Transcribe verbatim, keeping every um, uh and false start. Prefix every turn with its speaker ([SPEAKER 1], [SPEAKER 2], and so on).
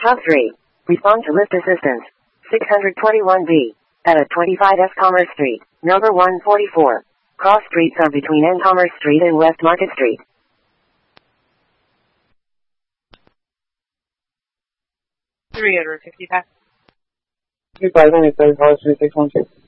[SPEAKER 1] Hub three. Respond to lift assistance. six twenty-one B. At a twenty-five S Commerce Street, number one forty-four. Cross streets are between N Commerce Street and West Market Street.
[SPEAKER 2] three fifty-five.
[SPEAKER 3] two five one eight seven five three six one two.